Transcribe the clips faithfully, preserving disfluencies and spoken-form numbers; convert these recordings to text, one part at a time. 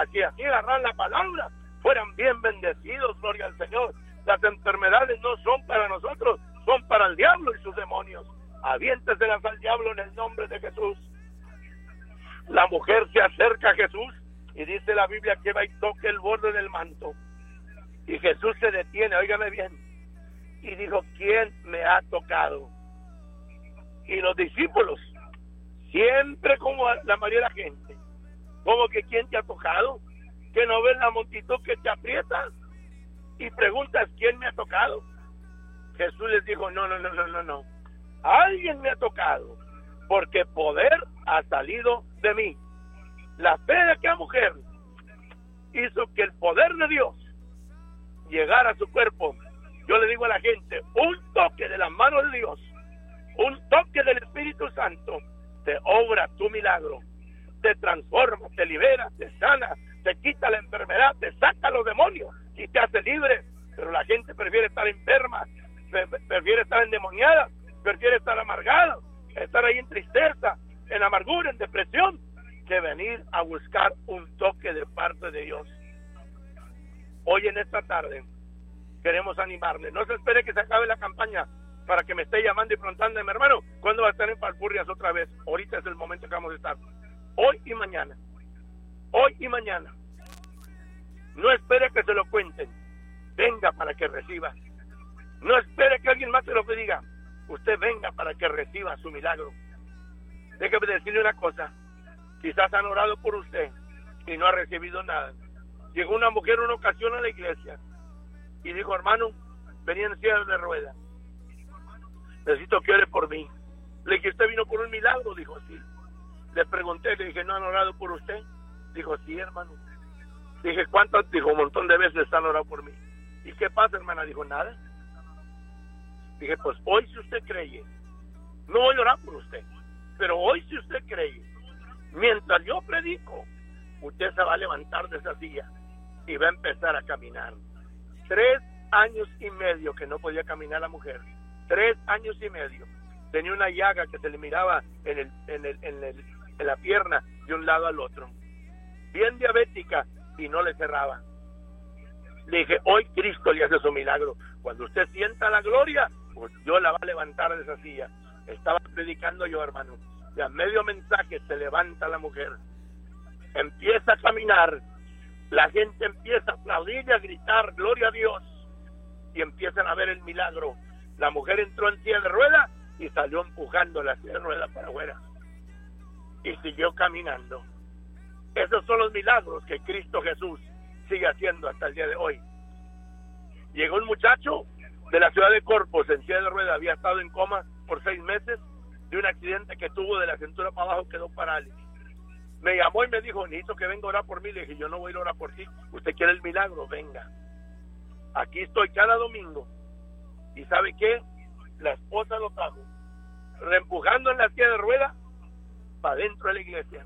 para que así agarrar la palabra fueran bien bendecidos, gloria al Señor. Las enfermedades no son para nosotros, son para el diablo y sus demonios. Aviénteselas al diablo en el nombre de Jesús. La mujer se acerca a Jesús y dice la Biblia que va y toca el borde del manto. Y Jesús se detiene, óigame bien, y dijo, ¿quién me ha tocado? Y los discípulos, siempre como la mayoría de la gente, como que ¿quién te ha tocado? Que no ves la multitud que te aprieta y preguntas ¿quién me ha tocado? Jesús les dijo, no, no, no, no, no, no. Alguien me ha tocado, porque poder ha salido de mí. La fe de aquella mujer hizo que el poder de Dios llegara a su cuerpo. Yo le digo a la gente, un toque de las manos de Dios, un toque del Espíritu Santo, te obra tu milagro, te transforma, te libera, te sana, te quita la enfermedad, te saca los demonios y te hace libre. Pero la gente prefiere estar enferma, prefiere estar endemoniada, prefiere estar amargada, estar ahí en tristeza, en amargura, en depresión, que venir a buscar un toque de parte de Dios. Hoy en esta tarde queremos animarle. No se espere que se acabe la campaña para que me esté llamando y preguntando, mi hermano, ¿cuándo va a estar en Palpurrias otra vez? Ahorita es el momento que vamos a estar. Hoy y mañana. Hoy y mañana. No espere que se lo cuenten. Venga para que reciba. No espere que alguien más se lo diga. Usted venga para que reciba su milagro. Déjeme decirle una cosa. Quizás han orado por usted y no ha recibido nada. Llegó una mujer una ocasión a la iglesia y dijo, hermano, venía en silla de ruedas. Necesito que ore por mí. Le dije, ¿usted vino por un milagro? Dijo, sí. Le pregunté, le dije, ¿no han orado por usted? Dijo, sí, hermano. Dije, ¿cuántas? Dijo, un montón de veces han orado por mí. ¿Y qué pasa, hermana? Dijo, nada. Dije, pues hoy si usted cree, no voy a orar por usted, pero hoy si usted cree, mientras yo predico, usted se va a levantar de esa silla y va a empezar a caminar. Tres años y medio que no podía caminar la mujer. Tres años y medio. Tenía una llaga que se le miraba en, el, en, el, en, el, en la pierna de un lado al otro. Bien diabética y no le cerraba. Le dije, hoy Cristo le hace su milagro. Cuando usted sienta la gloria, pues Dios la va a levantar de esa silla. Estaba predicando yo, hermano. Y a medio mensaje se levanta la mujer. Empieza a caminar. La gente empieza a aplaudir y a gritar, gloria a Dios. Y empiezan a ver el milagro. La mujer entró en silla de ruedas y salió empujando la silla de ruedas para afuera. Y siguió caminando. Esos son los milagros que Cristo Jesús sigue haciendo hasta el día de hoy. Llegó un muchacho de la ciudad de Corpus en silla de ruedas, había estado en coma por seis meses de un accidente que tuvo de la cintura para abajo, quedó parálisis. Me llamó y me dijo, necesito que venga a orar por mí. Le dije, yo no voy a ir a orar por ti. ¿Usted quiere el milagro? Venga. Aquí estoy cada domingo. ¿Y sabe qué? La esposa lo trajo, reempujando en la silla de ruedas para dentro de la iglesia.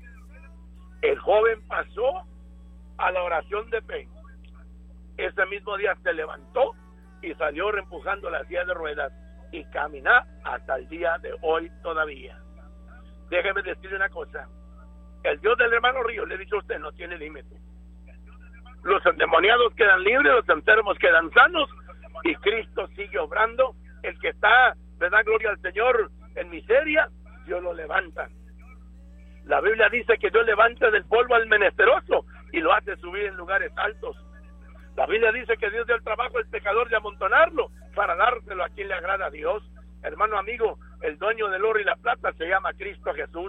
El joven pasó a la oración de fe. Ese mismo día se levantó y salió reempujando la silla de ruedas y camina hasta el día de hoy todavía. Déjeme decirle una cosa. El Dios del hermano Río, le he dicho a usted, no tiene límite. Los endemoniados quedan libres, los enfermos quedan sanos y Cristo sigue obrando. El que está, ¿verdad? Gloria al Señor, en miseria, Dios lo levanta. La Biblia dice que Dios levanta del polvo al menesteroso y lo hace subir en lugares altos. La Biblia dice que Dios dio el trabajo al pecador de amontonarlo para dárselo a quien le agrada a Dios. Hermano amigo, el dueño del oro y la plata se llama Cristo Jesús.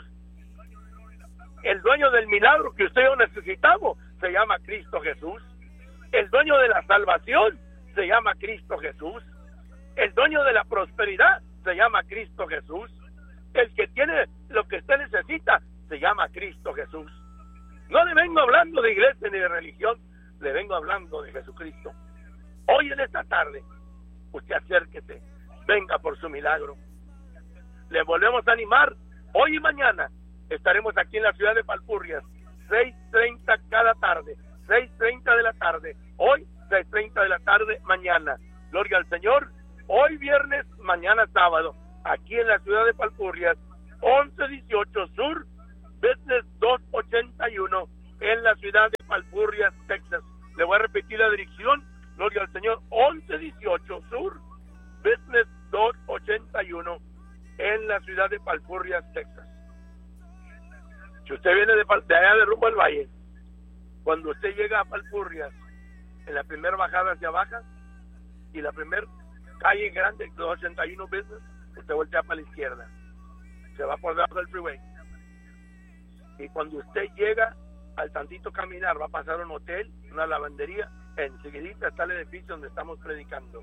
El dueño del milagro que usted y yo necesitamos se llama Cristo Jesús. El dueño de la salvación se llama Cristo Jesús. El dueño de la prosperidad se llama Cristo Jesús. El que tiene lo que usted necesita se llama Cristo Jesús. No le vengo hablando de iglesia ni de religión, le vengo hablando de Jesucristo. Hoy en esta tarde, usted acérquese, venga por su milagro. Le volvemos a animar. Hoy y mañana estaremos aquí en la ciudad de Palpurrias, seis treinta cada tarde, seis treinta de la tarde, hoy, seis treinta de la tarde, mañana. Gloria al Señor. Hoy viernes, mañana sábado, aquí en la ciudad de Palpurrias, once dieciocho Sur, Business doscientos ochenta y uno, en la ciudad de Palfurrias, Texas. Le voy a repetir la dirección, gloria al Señor, once dieciocho Sur Business doscientos ochenta y uno en la ciudad de Palfurrias, Texas. Si usted viene de, de allá de rumbo al valle, cuando usted llega a Palfurrias, en la primera bajada hacia abajo y la primera calle grande, doscientos ochenta y uno Business, usted voltea para la izquierda, se va por debajo del freeway, y cuando usted llega al tantito caminar, va a pasar un hotel, una lavandería, enseguidita está el edificio donde estamos predicando.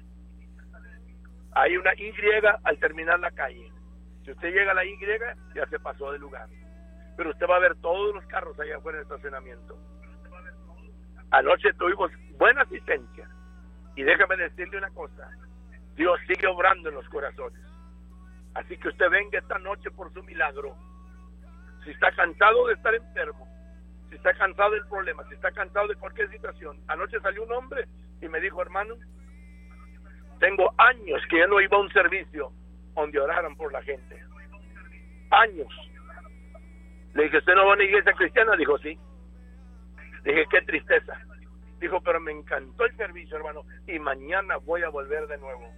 Hay una Y al terminar la calle. Si usted llega a la Y, ya se pasó de lugar, pero usted va a ver todos los carros allá afuera del estacionamiento. Anoche tuvimos buena asistencia, y déjame decirle una cosa, Dios sigue obrando en los corazones. Así que usted venga esta noche por su milagro. Si está cansado de estar enfermo, si está cansado del problema, si está cansado de cualquier situación. Anoche salió un hombre y me dijo, hermano, tengo años que ya no iba a un servicio donde oraran por la gente. Años. Le dije, ¿usted no va a una iglesia cristiana? Dijo, sí. Dije, qué tristeza. Dijo, pero me encantó el servicio, hermano, y mañana voy a volver de nuevo.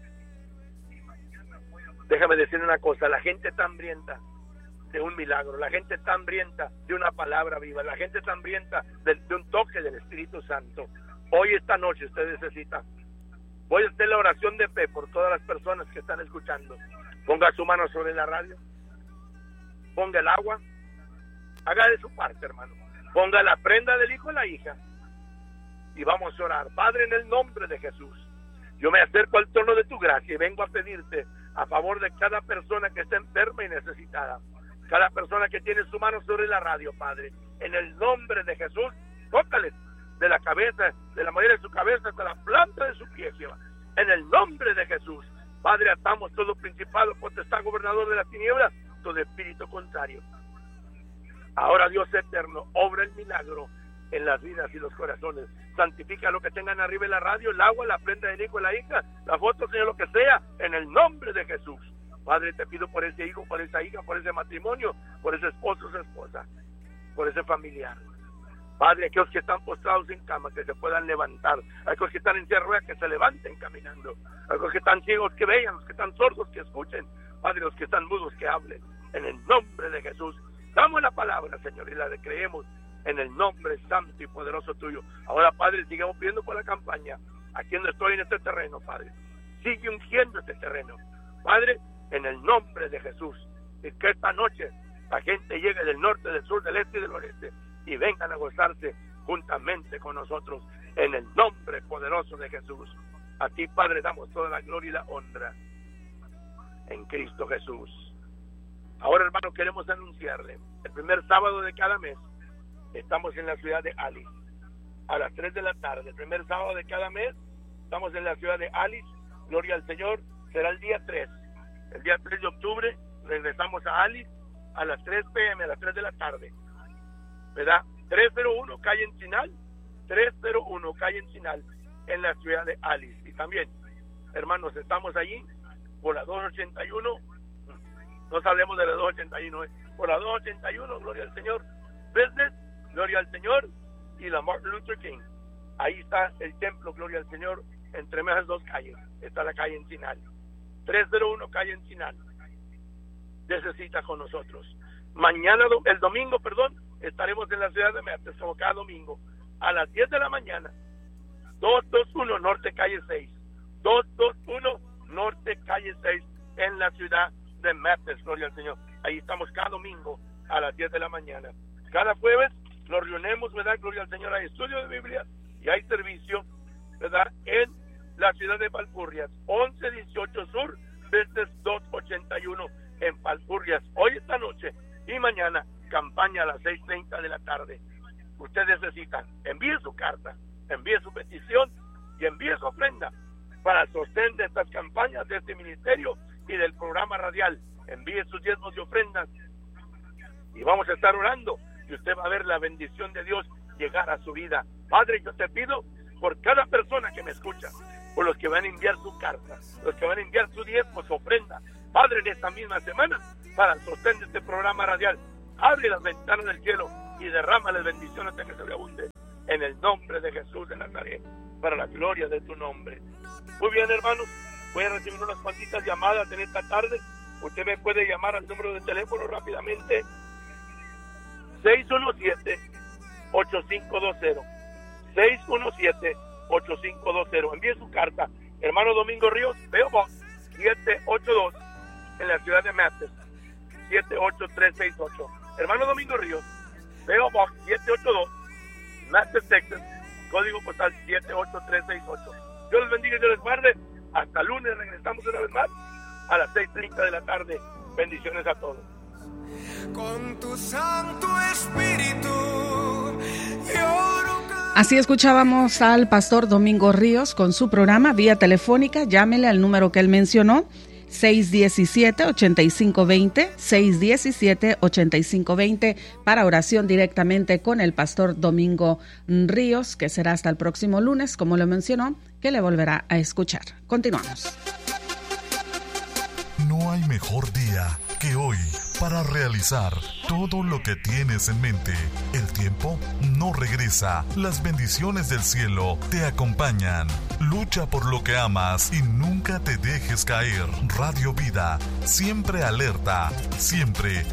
Déjame decir una cosa, la gente está hambrienta de un milagro, la gente está hambrienta de una palabra viva, la gente está hambrienta de, de un toque del Espíritu Santo. Hoy, esta noche, usted necesita. Voy a hacer la oración de fe por todas las personas que están escuchando. Ponga su mano sobre la radio, ponga el agua, haga de su parte, hermano. Ponga la prenda del hijo y la hija y vamos a orar. Padre, en el nombre de Jesús, yo me acerco al trono de tu gracia y vengo a pedirte a favor de cada persona que está enferma y necesitada, cada persona que tiene su mano sobre la radio, Padre, en el nombre de Jesús, tócales de la cabeza, de la mayoría de su cabeza hasta la planta de su pie, Jehová. En el nombre de Jesús, Padre, atamos todo principado, potestad, gobernador de las tinieblas, todo espíritu contrario. Ahora, Dios eterno, obra el milagro en las vidas y los corazones. Santifica lo que tengan arriba en la radio, el agua, la prenda del hijo y la hija, la foto, Señor, lo que sea, en el nombre de Jesús. Padre, te pido por ese hijo, por esa hija, por ese matrimonio, por ese esposo, esa esposa, por ese familiar. Padre, aquellos que están postrados en cama, que se puedan levantar. Aquellos que están en silla de ruedas, que se levanten caminando. Aquellos que están ciegos, que vean. Los que están sordos, que escuchen. Padre, los que están mudos, que hablen. En el nombre de Jesús. Damos la palabra, Señor, y la creemos en el nombre santo y poderoso tuyo. Ahora, Padre, sigamos pidiendo por la campaña. Aquí donde estoy en este terreno, Padre. Sigue ungiendo este terreno. Padre, en el nombre de Jesús. Y que esta noche la gente llegue del norte, del sur, del este y del oeste y vengan a gozarse juntamente con nosotros en el nombre poderoso de Jesús. A ti, Padre, damos toda la gloria y la honra en Cristo Jesús. Ahora, hermano, queremos anunciarle, el primer sábado de cada mes estamos en la ciudad de Alice a las tres de la tarde. El primer sábado de cada mes estamos en la ciudad de Alice. Gloria al Señor. Será el día tres. El día tres de octubre regresamos a Alice a las tres p m, a las tres de la tarde. ¿Verdad? trescientos uno calle Encinal, trescientos uno calle Encinal, en la ciudad de Alice. Y también, hermanos, estamos allí por la doscientos ochenta y uno, no sabemos de la doscientos ochenta y uno, ¿eh? Por la doscientos ochenta y uno, gloria al Señor, Business, gloria al Señor, y la Martin Luther King. Ahí está el templo, gloria al Señor, entre esas dos calles, está la calle Encinal, trescientos uno calle Encinal. Necesita con nosotros. Mañana, el domingo, perdón, estaremos en la ciudad de Memphis, como cada domingo, a las diez de la mañana, doscientos veintiuno Norte Calle seis, doscientos veintiuno Norte Calle seis, en la ciudad de Memphis, gloria al Señor. Ahí estamos cada domingo a las diez de la mañana. Cada jueves nos reunimos, ¿verdad? Gloria al Señor, hay estudio de Biblia y hay servicio, ¿verdad? En la ciudad de Palfurrias, once dieciocho Sur, Business doscientos ochenta y uno en Palfurrias. Hoy, esta noche y mañana, campaña a las seis treinta de la tarde. Usted necesita, envíe su carta, envíe su petición y envíe su ofrenda para el sostén de estas campañas, de este ministerio y del programa radial. Envíe sus diezmos y ofrendas y vamos a estar orando y usted va a ver la bendición de Dios llegar a su vida. Padre, yo te pido por cada persona que me escucha, por los que van a enviar su carta, los que van a enviar su diezmo, su ofrenda, Padre, en esta misma semana, para el sostén de este programa radial, abre las ventanas del cielo y derrámales bendiciones de que sobreabunde. En el nombre de Jesús de Nazaret, para la gloria de tu nombre. Muy bien, hermanos, voy a recibir unas cuantitas llamadas en esta tarde. Usted me puede llamar al número de teléfono rápidamente. seis uno siete, ocho cinco dos cero. seis uno siete, ocho cinco dos cero. Envíe su carta. Hermano Domingo Ríos, P O Box siete ocho dos, en la ciudad de Memphis, siete ocho tres seis ocho. Hermano Domingo Ríos, P O Box siete ocho dos, Memphis, Texas, código postal siete ocho tres seis ocho. Dios les bendiga y Dios les guarde. Hasta lunes regresamos una vez más a las seis treinta de la tarde. Bendiciones a todos. Con tu Santo Espíritu lloro. Así escuchábamos al pastor Domingo Ríos con su programa vía telefónica. Llámele al número que él mencionó, seis uno siete, ocho cinco dos cero, seis uno siete, ocho cinco dos cero, para oración directamente con el pastor Domingo Ríos, que será hasta el próximo lunes, como lo mencionó, que le volverá a escuchar. Continuamos. No hay mejor día que hoy para realizar todo lo que tienes en mente. El tiempo no regresa. Las bendiciones del cielo te acompañan. Lucha por lo que amas y nunca te dejes caer. Radio Vida, siempre alerta, siempre